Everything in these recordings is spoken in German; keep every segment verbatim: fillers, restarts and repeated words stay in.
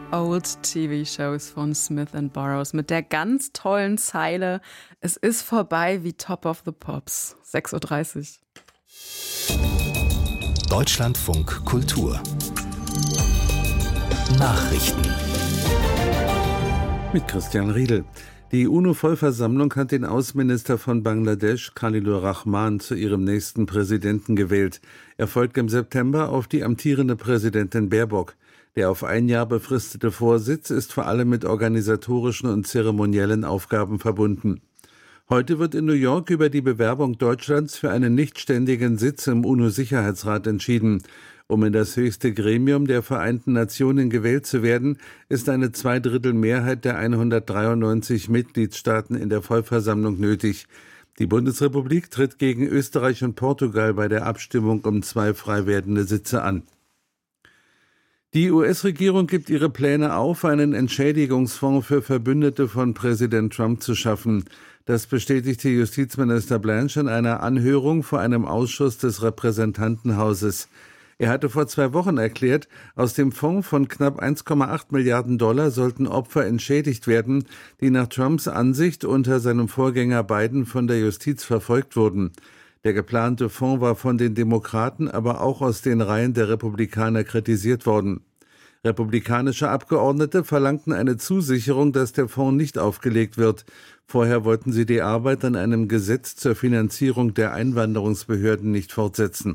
Old T V-Shows von Smith and Burroughs mit der ganz tollen Zeile: Es ist vorbei wie Top of the Pops. sechs Uhr dreißig. Deutschlandfunk Kultur Nachrichten mit Christian Riedel. Die UNO-Vollversammlung hat den Außenminister von Bangladesch, Khalilur Rahman, zu ihrem nächsten Präsidenten gewählt. Er folgt im September auf die amtierende Präsidentin Baerbock. Der auf ein Jahr befristete Vorsitz ist vor allem mit organisatorischen und zeremoniellen Aufgaben verbunden. Heute wird in New York über die Bewerbung Deutschlands für einen nichtständigen Sitz im UNO-Sicherheitsrat entschieden. Um in das höchste Gremium der Vereinten Nationen gewählt zu werden, ist eine Zweidrittelmehrheit der hundertdreiundneunzig Mitgliedstaaten in der Vollversammlung nötig. Die Bundesrepublik tritt gegen Österreich und Portugal bei der Abstimmung um zwei frei werdende Sitze an. Die U S-Regierung gibt ihre Pläne auf, einen Entschädigungsfonds für Verbündete von Präsident Trump zu schaffen. Das bestätigte Justizminister Blanche in einer Anhörung vor einem Ausschuss des Repräsentantenhauses. Er hatte vor zwei Wochen erklärt, aus dem Fonds von knapp eins Komma acht Milliarden Dollar sollten Opfer entschädigt werden, die nach Trumps Ansicht unter seinem Vorgänger Biden von der Justiz verfolgt wurden. Der geplante Fonds war von den Demokraten, aber auch aus den Reihen der Republikaner kritisiert worden. Republikanische Abgeordnete verlangten eine Zusicherung, dass der Fonds nicht aufgelegt wird. Vorher wollten sie die Arbeit an einem Gesetz zur Finanzierung der Einwanderungsbehörden nicht fortsetzen.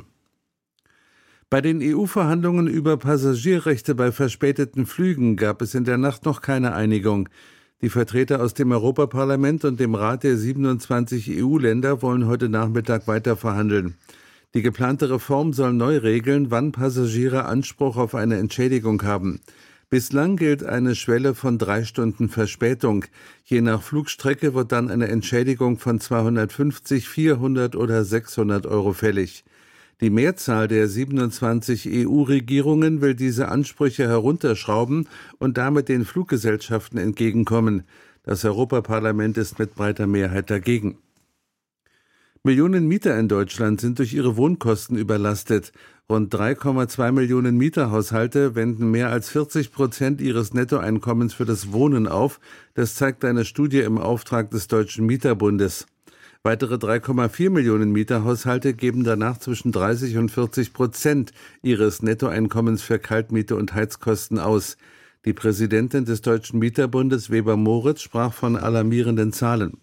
Bei den E U-Verhandlungen über Passagierrechte bei verspäteten Flügen gab es in der Nacht noch keine Einigung. Die Vertreter aus dem Europaparlament und dem Rat der siebenundzwanzig E U-Länder wollen heute Nachmittag weiter verhandeln. Die geplante Reform soll neu regeln, wann Passagiere Anspruch auf eine Entschädigung haben. Bislang gilt eine Schwelle von drei Stunden Verspätung. Je nach Flugstrecke wird dann eine Entschädigung von zweihundertfünfzig, vierhundert oder sechshundert Euro fällig. Die Mehrzahl der siebenundzwanzig E U-Regierungen will diese Ansprüche herunterschrauben und damit den Fluggesellschaften entgegenkommen. Das Europaparlament ist mit breiter Mehrheit dagegen. Millionen Mieter in Deutschland sind durch ihre Wohnkosten überlastet. Rund drei Komma zwei Millionen Mieterhaushalte wenden mehr als vierzig Prozent ihres Nettoeinkommens für das Wohnen auf. Das zeigt eine Studie im Auftrag des Deutschen Mieterbundes. Weitere drei Komma vier Millionen Mieterhaushalte geben danach zwischen dreißig und vierzig Prozent ihres Nettoeinkommens für Kaltmiete und Heizkosten aus. Die Präsidentin des Deutschen Mieterbundes, Weber Moritz, sprach von alarmierenden Zahlen.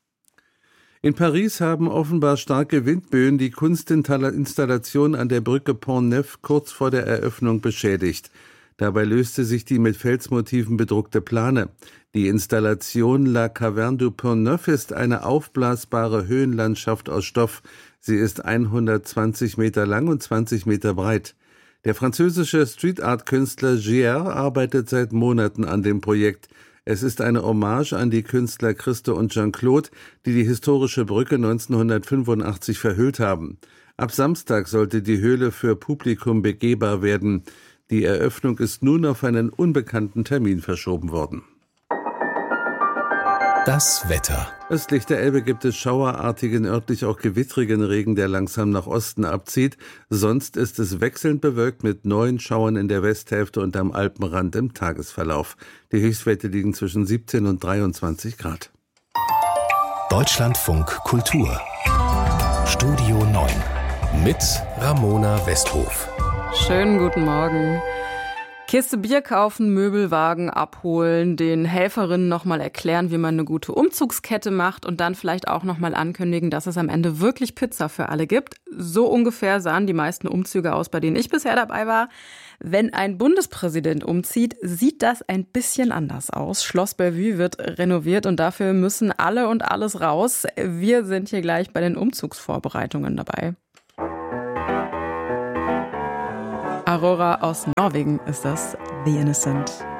In Paris haben offenbar starke Windböen die Kunstinstallation an der Brücke Pont-Neuf kurz vor der Eröffnung beschädigt. Dabei löste sich die mit Felsmotiven bedruckte Plane. Die Installation La Caverne du Pont-Neuf ist eine aufblasbare Höhenlandschaft aus Stoff. Sie ist hundertzwanzig Meter lang und zwanzig Meter breit. Der französische Street-Art-Künstler Gier arbeitet seit Monaten an dem Projekt. Es ist eine Hommage an die Künstler Christo und Jean-Claude, die die historische Brücke neunzehnhundertfünfundachtzig verhüllt haben. Ab Samstag sollte die Höhle für Publikum begehbar werden. Die Eröffnung ist nun auf einen unbekannten Termin verschoben worden. Das Wetter. Östlich der Elbe gibt es schauerartigen, örtlich auch gewittrigen Regen, der langsam nach Osten abzieht. Sonst ist es wechselnd bewölkt mit neuen Schauern in der Westhälfte und am Alpenrand im Tagesverlauf. Die Höchstwerte liegen zwischen siebzehn und dreiundzwanzig Grad. Deutschlandfunk Kultur Studio neun mit Ramona Westhof. Schönen guten Morgen. Kiste Bier kaufen, Möbelwagen abholen, den Helferinnen nochmal erklären, wie man eine gute Umzugskette macht und dann vielleicht auch nochmal ankündigen, dass es am Ende wirklich Pizza für alle gibt. So ungefähr sahen die meisten Umzüge aus, bei denen ich bisher dabei war. Wenn ein Bundespräsident umzieht, sieht das ein bisschen anders aus. Schloss Bellevue wird renoviert und dafür müssen alle und alles raus. Wir sind hier gleich bei den Umzugsvorbereitungen dabei. Aurora aus Norwegen ist das, The Innocent.